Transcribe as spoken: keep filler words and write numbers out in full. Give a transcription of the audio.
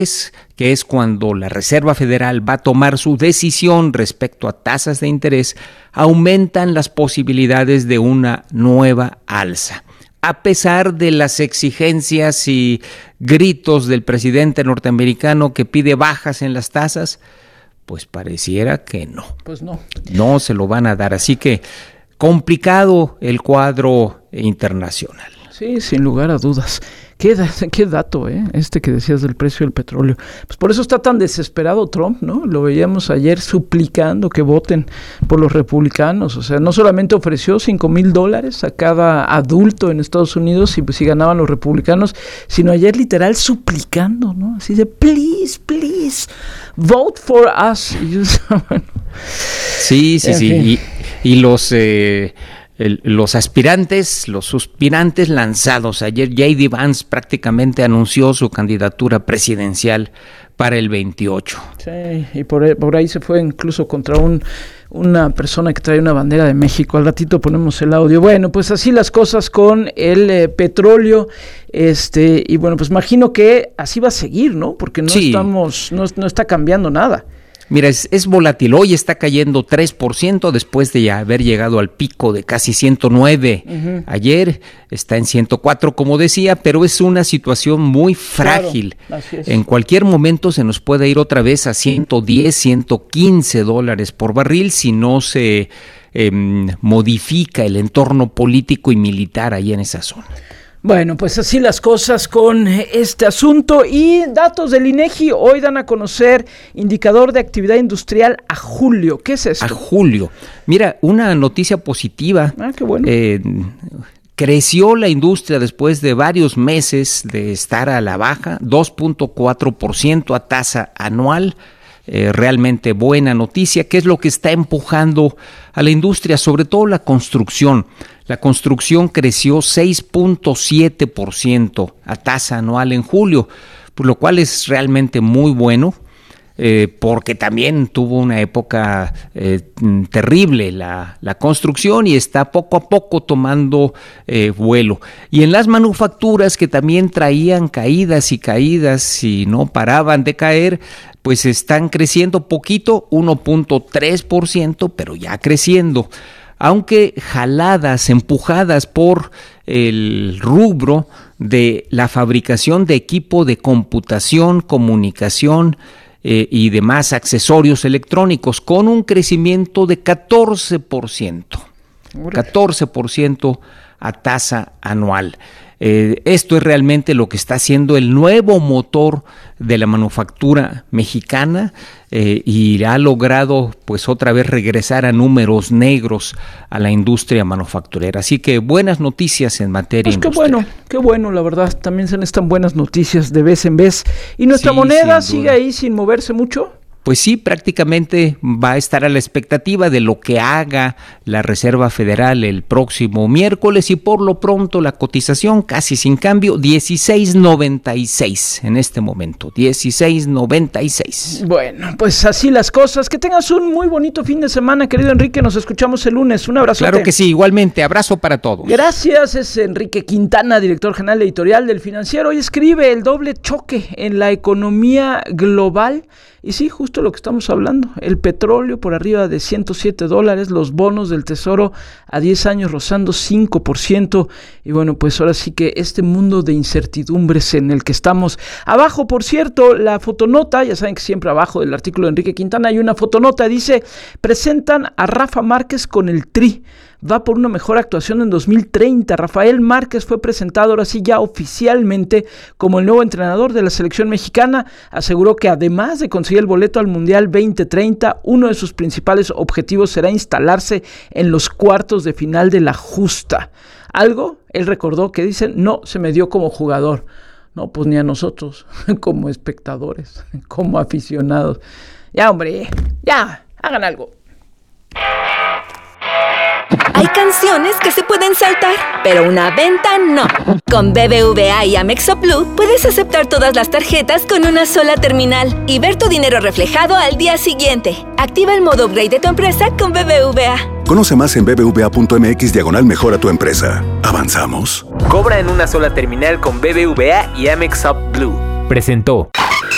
que es cuando la Reserva Federal va a tomar su decisión respecto a tasas de interés, aumentan las posibilidades de una nueva alza. A pesar de las exigencias y gritos del presidente norteamericano que pide bajas en las tasas, pues pareciera que no. Pues no. No se lo van a dar, así que complicado el cuadro internacional. Sí, sin lugar a dudas. Qué, qué dato, ¿eh? Este que decías del precio del petróleo. Pues por eso está tan desesperado Trump, ¿no? Lo veíamos ayer suplicando que voten por los republicanos. O sea, no solamente ofreció cinco mil dólares a cada adulto en Estados Unidos si, si ganaban los republicanos, sino ayer literal suplicando, ¿no? Así de, please, please, vote for us. Y yo, bueno, sí, sí, sí. Y, y los... Eh, El, los aspirantes, los suspirantes lanzados. Ayer J D Vance prácticamente anunció su candidatura presidencial para el veintiocho. Sí, y por, por ahí se fue incluso contra un una persona que trae una bandera de México. Al ratito ponemos el audio. Bueno, pues así las cosas con el eh, petróleo. Este, y bueno, pues imagino que así va a seguir, ¿no? Porque no sí. estamos, no, no está cambiando nada. Mira, es, es volátil. Hoy está cayendo tres por ciento después de ya haber llegado al pico de casi ciento nueve. Uh-huh. Ayer está en ciento cuatro, como decía, pero es una situación muy frágil. Claro, así es. En cualquier momento se nos puede ir otra vez a ciento diez, ciento quince dólares por barril si no se eh, modifica el entorno político y militar ahí en esa zona. Bueno, pues así las cosas con este asunto. Y datos del INEGI hoy dan a conocer indicador de actividad industrial a julio. ¿Qué es esto? A julio. Mira, una noticia positiva. Ah, qué bueno. Eh, creció la industria después de varios meses de estar a la baja, dos punto cuatro por ciento a tasa anual. Eh, realmente buena noticia. ¿Qué es lo que está empujando a la industria? Sobre todo la construcción. La construcción creció seis punto siete por ciento a tasa anual en julio, por lo cual es realmente muy bueno, eh, porque también tuvo una época eh, terrible la, la construcción y está poco a poco tomando eh, vuelo. Y en las manufacturas, que también traían caídas y caídas y no paraban de caer, pues están creciendo poquito, uno punto tres por ciento, pero ya creciendo. Aunque jaladas, empujadas por el rubro de la fabricación de equipo de computación, comunicación eh, y demás accesorios electrónicos, con un crecimiento de catorce por ciento. catorce por ciento a tasa anual. Eh, esto es realmente lo que está haciendo el nuevo motor de la manufactura mexicana eh, y ha logrado pues otra vez regresar a números negros a la industria manufacturera. Así que buenas noticias en materia pues industrial. Qué bueno, qué bueno, la verdad. También se necesitan buenas noticias de vez en vez. ¿Y nuestra sí, moneda sigue ahí sin moverse mucho? Pues sí, prácticamente va a estar a la expectativa de lo que haga la Reserva Federal el próximo miércoles, y por lo pronto la cotización casi sin cambio, dieciséis noventa y seis en este momento, dieciséis noventa y seis. Bueno, pues así las cosas. Que tengas un muy bonito fin de semana, querido Enrique. Nos escuchamos el lunes. Un abrazo. Claro que sí, igualmente. Abrazo para todos. Gracias. Es Enrique Quintana, director general editorial del Financiero. Hoy escribe el doble choque en la economía global. Y sí, justo lo que estamos hablando, el petróleo por arriba de ciento siete dólares, los bonos del Tesoro a diez años rozando cinco por ciento, y bueno, pues ahora sí que este mundo de incertidumbres en el que estamos. Abajo, por cierto, la fotonota, ya saben que siempre abajo del artículo de Enrique Quintana hay una fotonota, dice, presentan a Rafa Márquez con el Tri. Va por una mejor actuación en dos mil treinta. Rafael Márquez fue presentado ahora sí ya oficialmente como el nuevo entrenador de la selección mexicana. Aseguró que además de conseguir el boleto al Mundial veinte treinta, uno de sus principales objetivos será instalarse en los cuartos de final de la justa. Algo, él recordó que dicen, no se me dio como jugador. No, pues ni a nosotros, como espectadores, como aficionados. Ya, hombre, ya, hagan algo. Hay canciones que se pueden saltar, pero una venta no. Con B B V A y Amex Blue puedes aceptar todas las tarjetas con una sola terminal y ver tu dinero reflejado al día siguiente. Activa el modo upgrade de tu empresa con B B V A. Conoce más en bbva.mx diagonal mejora tu empresa. ¿Avanzamos? Cobra en una sola terminal con B B V A y Amex Blue. Presentó